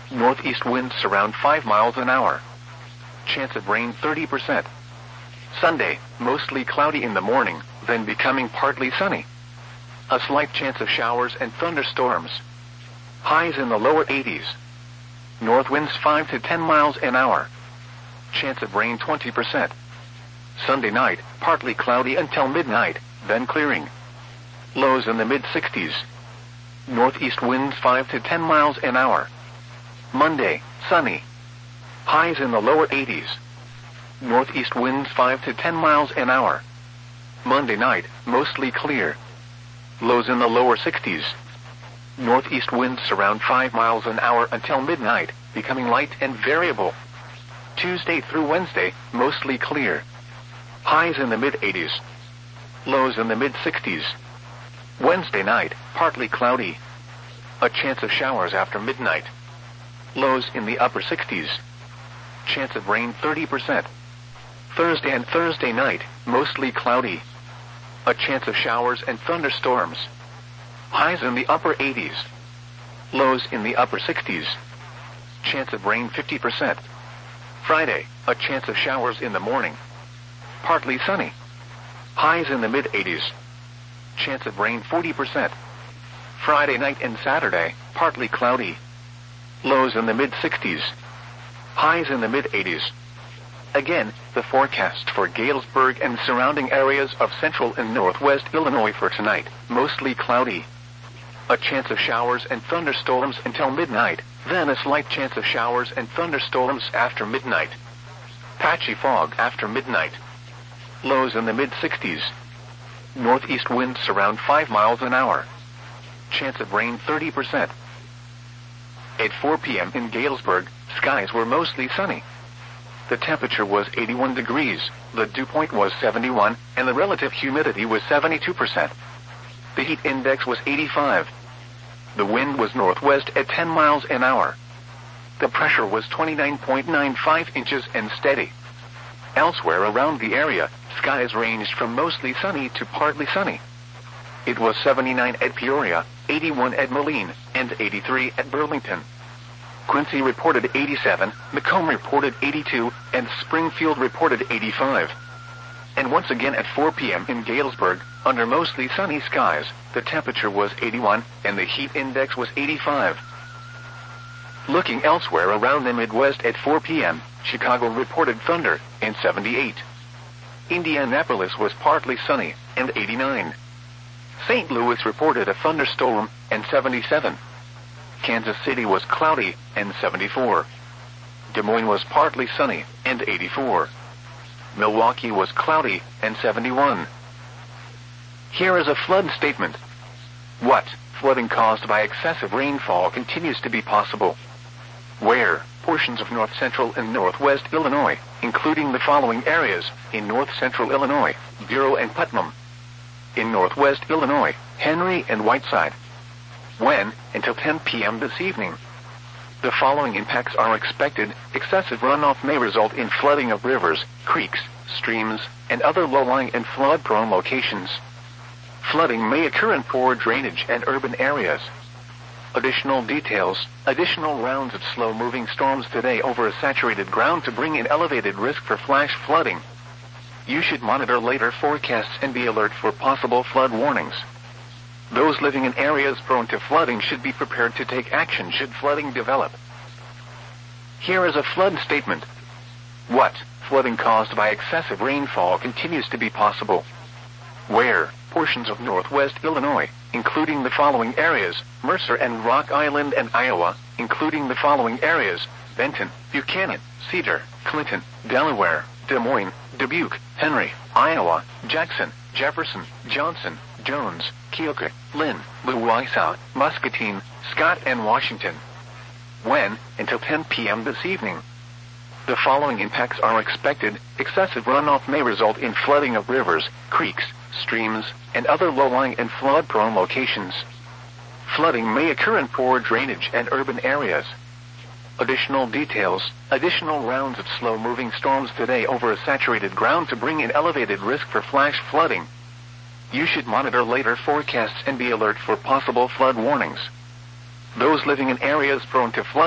Northeast winds around 5 miles an hour. Chance of rain 30%. Sunday, mostly cloudy in the morning, then becoming partly sunny. A slight chance of showers and thunderstorms. Highs in the lower 80s. North winds 5 to 10 miles an hour. Chance of rain 20%. Sunday night, partly cloudy until midnight, then clearing. Lows in the mid-60s. Northeast winds 5 to 10 miles an hour. Monday, sunny. Highs in the lower 80s. Northeast winds 5 to 10 miles an hour. Monday night, mostly clear. Lows in the lower 60s. Northeast winds around 5 miles an hour until midnight, becoming light and variable. Tuesday through Wednesday, mostly clear. Highs in the mid-80s. Lows in the mid-60s. Wednesday night, partly cloudy. A chance of showers after midnight. Lows in the upper 60s. Chance of rain 30%. Thursday and Thursday night, mostly cloudy. A chance of showers and thunderstorms. Highs in the upper 80s. Lows in the upper 60s. Chance of rain 50%. Friday, a chance of showers in the morning. Partly sunny. Highs in the mid-80s. Chance of rain 40%. Friday night and Saturday, partly cloudy. Lows in the mid-60s. Highs in the mid-80s. Again, the forecast for Galesburg and surrounding areas of central and northwest Illinois for tonight, mostly cloudy. A chance of showers and thunderstorms until midnight, then a slight chance of showers and thunderstorms after midnight. Patchy fog after midnight. Lows in the mid-60s. Northeast winds around 5 miles an hour. Chance of rain 30%. At 4 p.m. in Galesburg, skies were mostly sunny. The temperature was 81 degrees, the dew point was 71, and the relative humidity was 72%. The heat index was 85. The wind was northwest at 10 miles an hour. The pressure was 29.95 inches and steady. Elsewhere around the area, skies ranged from mostly sunny to partly sunny. It was 79 at Peoria, 81 at Moline, and 83 at Burlington. Quincy reported 87, Macomb reported 82, and Springfield reported 85. And once again at 4 p.m. in Galesburg, under mostly sunny skies, the temperature was 81, and the heat index was 85. Looking elsewhere around the Midwest at 4 p.m., Chicago reported thunder, and 78. Indianapolis was partly sunny, and 89. St. Louis reported a thunderstorm, and 77. Kansas City was cloudy, and 74. Des Moines was partly sunny, and 84. Milwaukee was cloudy, and 71. Here is a flood statement. What? Flooding caused by excessive rainfall continues to be possible. Where? Portions of north-central and northwest Illinois, including the following areas: in north-central Illinois, Bureau and Putnam. In northwest Illinois, Henry and Whiteside. When? Until 10 p.m. this evening. The following impacts are expected. Excessive runoff may result in flooding of rivers, creeks, streams, and other low-lying and flood-prone locations. Flooding may occur in poor drainage and urban areas. Additional details: additional rounds of slow-moving storms today over saturated ground to bring in elevated risk for flash flooding. You should monitor later forecasts and be alert for possible flood warnings. Those living in areas prone to flooding should be prepared to take action should flooding develop. Here is a flood statement. What? Flooding caused by excessive rainfall continues to be possible. Where? Portions of northwest Illinois, including the following areas: Mercer and Rock Island and Iowa, including the following areas: Benton, Buchanan, Cedar, Clinton, Delaware, Des Moines, Dubuque, Henry, Iowa, Jackson, Jefferson, Johnson, Jones, Keokuk, Lynn, Louisa, Muscatine, Scott, and Washington. When? Until 10 p.m. this evening. The following impacts are expected. Excessive runoff may result in flooding of rivers, creeks, streams, and other low-lying and flood-prone locations. Flooding may occur in poor drainage and urban areas. Additional details: additional rounds of slow-moving storms today over saturated ground to bring in elevated risk for flash flooding. You should monitor later forecasts and be alert for possible flood warnings. Those living in areas prone to flood